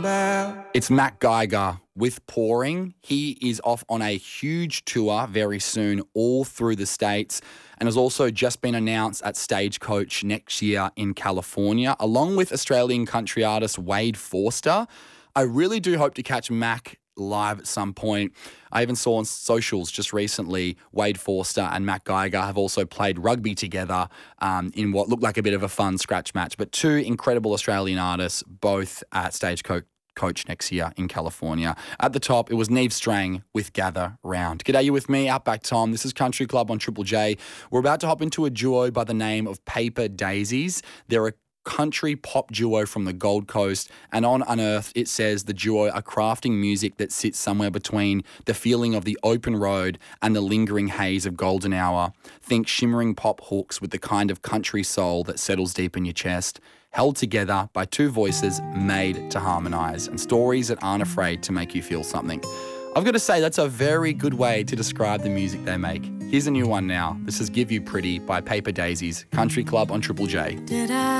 about. It's Matt Geiger with Pouring. He is off on a huge tour very soon, all through the States, and has also just been announced at Stagecoach next year in California, along with Australian country artist Wade Forster. I really do hope to catch Mac live at some point. I even saw on socials just recently Wade Forster and Matt Geiger have also played rugby together in what looked like a bit of a fun scratch match. But two incredible Australian artists, both at Stagecoach next year in California. At the top, it was Neve Strang with Gather Round. G'day, you with me, Outback Tom. This is Country Club on Triple J. We're about to hop into a duo by the name of Paper Daisies. They're a country pop duo from the Gold Coast, and on Unearthed it says the duo are crafting music that sits somewhere between the feeling of the open road and the lingering haze of golden hour. Think shimmering pop hooks with the kind of country soul that settles deep in your chest, held together by two voices made to harmonise, and stories that aren't afraid to make you feel something. I've got to say, that's a very good way to describe the music they make. Here's a new one now. This is Give You Pretty by Paper Daisies, Country Club on Triple J. Did I